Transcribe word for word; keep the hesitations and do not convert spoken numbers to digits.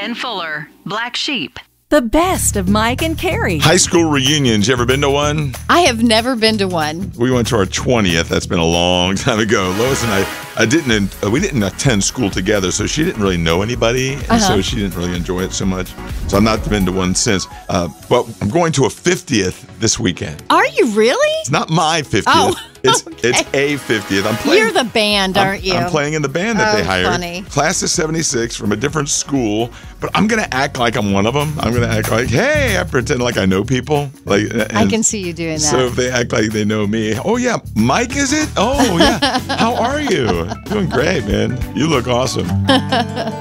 Ben Fuller, Black Sheep. The best of Mike and Carrie. High school reunions. You ever been to one? I have never been to one. We went to our twentieth. That's been a long time ago. Lois and I, I didn't. Uh, we didn't attend school together, so she didn't really know anybody, and Uh-huh. so she didn't really enjoy it so much. So I've not been to one since. Uh, but I'm going to a fiftieth this weekend. Are you really? It's not my fiftieth. Oh, it's okay. it's a fiftieth. I'm playing. You're the band, I'm- aren't you? I'm playing in the band that Oh, they hired. funny. Class of seventy-six from a different school, but I'm gonna act like I'm one of them. I'm gonna act like, hey, I pretend like I know people. Like I and can see you doing that. So if they act like they know me, oh yeah, Mike, is it? Oh yeah, how are you? Doing great, man. You look awesome.